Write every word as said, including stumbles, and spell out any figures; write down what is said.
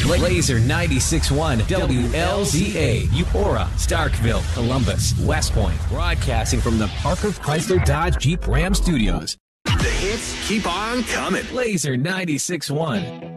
Laser ninety-six point one W L Z A, Eupora, Starkville, Columbus, West Point. Broadcasting from the Parker Chrysler Dodge Jeep Ram Studios. The hits keep on coming. Laser ninety-six point one.